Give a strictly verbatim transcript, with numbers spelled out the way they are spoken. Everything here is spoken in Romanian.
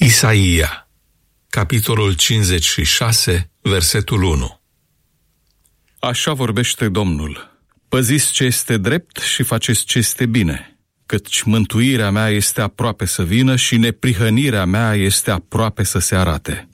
Isaia, capitolul cincizeci și șase, versetul unu. Așa vorbește Domnul: păziți ce este drept și faceți ce este bine, căci mântuirea mea este aproape să vină și neprihănirea mea este aproape să se arate.